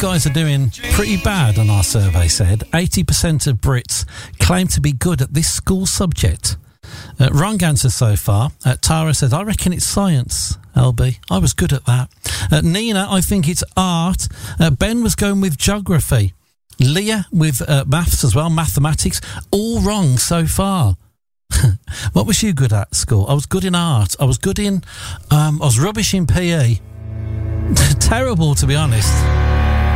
guys are doing pretty bad on our survey said. 80% of Brits claim to be good at this school subject. Wrong answer so far. Tara says, I reckon it's science, LB. I was good at that. Nina, I think it's art. Ben was going with geography. Leah with maths as well, mathematics. All wrong so far. What was you good at school? I was good in art. I was good in... I was rubbish in PE. Terrible, to be honest.